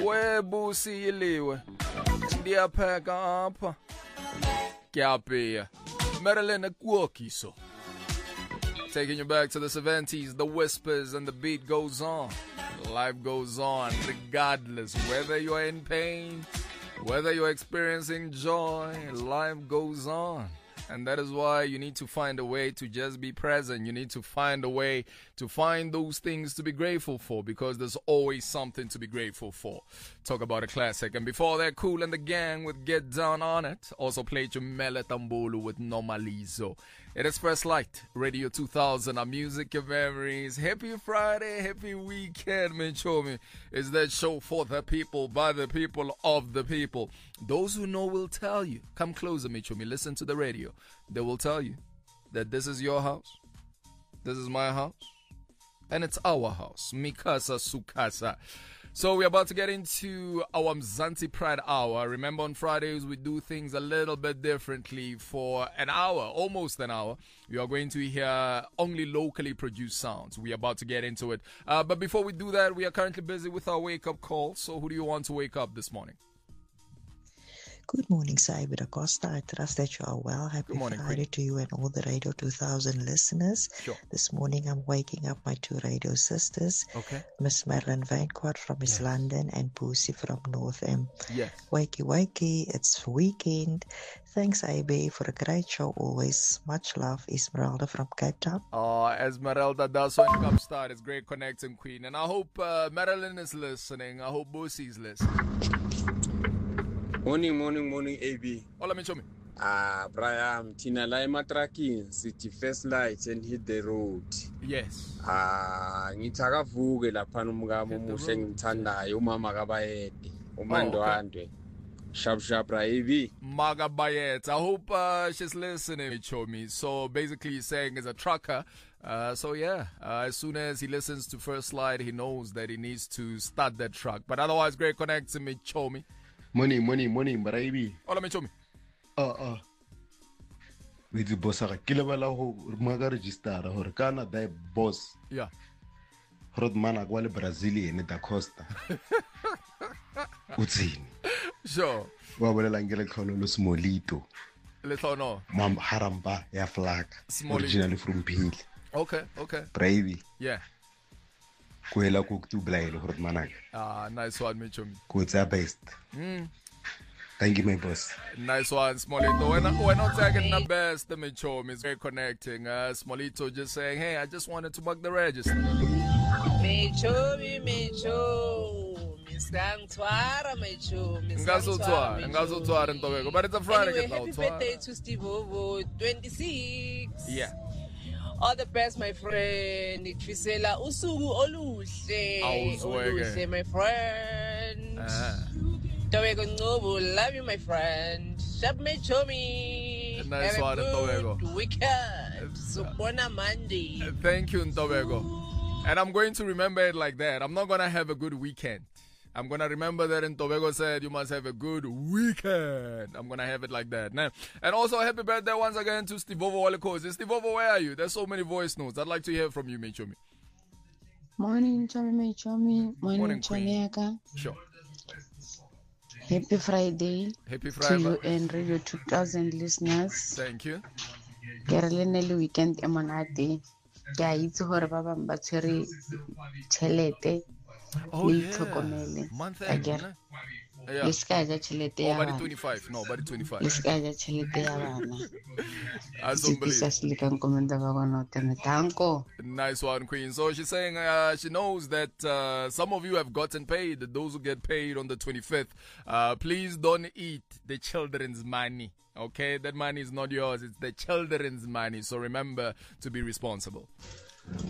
Webusiliwe. Ndiyapheka apha. Kyapia. Marilyn Akwokiso. Taking you back to the 70s, the whispers and the beat goes on. Life goes on regardless whether you're in pain, whether you're experiencing joy, life goes on. And that is why you need to find a way to just be present. You need to find a way to find those things to be grateful for, because there's always something to be grateful for. Talk about a classic. And before that, Kool and the Gang with Get Down On It. Also played Jumela Tambulu with Normalizo. It is First Light, Radio 2000, our music, your memories. Happy Friday, happy weekend, Menchomi. Is that show for the people, by the people, of the people. Those who know will tell you. Come closer, Menchomi. Listen to the radio. They will tell you that this is your house, this is my house, and it's our house. Mikasa Sukasa. So we're about to get into our Mzansi Pride Hour. Remember, on Fridays we do things a little bit differently. For an hour, almost an hour, we are going to hear only locally produced sounds. We're about to get into it. But before we do that, we are currently busy with our wake-up call. So who do you want to wake up this morning? Good morning, Saibir Acosta. I trust that you are well. Happy morning, Friday to you and all the Radio 2000 listeners. Sure. This morning I'm waking up my two radio sisters, Okay. Miss Marilyn Vainquart from East London and Boosie from North End. Yes. Wakey, wakey, it's weekend. Thanks, IB, for a great show always. Much love, Esmeralda from Cape Town. Esmeralda does when it start. It's great connecting, Queen. And I hope Marilyn is listening. I hope Boosie's listening. Morning, AB. Hola, me show me. Brian, Tina Lima tracking, city first lights and hit the road. Yes. Ngithaka vuke lapha umngamo umuhle ngimthandayo umama kabayede umandwandwe. Sharp AB. Magabayet. I hope she's listening, show me. So basically he's saying he's a trucker. So yeah, as soon as he listens to First Light, he knows that he needs to start that truck. But otherwise, great connecting me, show me. Morning, Baraibi. Hola, me show me. With the boss, I kill a who maga register or Canada boss. Yeah. Rodman Aguale Brazilian da Costa. Utzin. Sure. Wabela Angela Colonus Molito. Little no. Mam Haramba, Air Flag. Originally from Peel. Okay. Brave. Yeah. Kuela cook to blade or Manag. Nice one, Mitchum. Goods are best. Thank you, my boss. Nice one, Smolito. We're not taking the best, Mitchum. It's very connecting. Smolito just saying, hey, I just wanted to mark the register. Mitchum. Ngazutwara ntobeko. But it's a Friday. Anyway, happy birthday to Steve Ovo, 26. Yeah. All the best, my friend. Trisela usuku oluhle, my friend. Tobeko Ngobu, love you, my friend. Shab me chomi. Nice one, Tobeko. Good weekend. Supona Monday. Thank you, Ntobeko. And I'm going to remember it like that. I'm not going to have a good weekend. I'm going to remember that Ntobeko said you must have a good weekend. I'm going to have it like that. Now, and also happy birthday once again to Stivovo Walekosi. Stivovo, where are you? There's so many voice notes. I'd like to hear from you, Mechomi. Morning, Chomi. Morning, Choniaka. Sure. Happy Friday. Happy Friday. To you and Radio 2000 listeners. Thank you. Kerele weekend emonate. Kya itse hore ba bang ba tshwere chelete. Oh yeah. Month end. Yeah. Iskaja chelete ya bana. 25. No, body 25. Iskaja chelete ya bana. Nice one, Queen. So she's saying she knows that some of you have gotten paid. Those who get paid on the 25th, please don't eat the children's money. Okay, that money is not yours. It's the children's money. So remember to be responsible.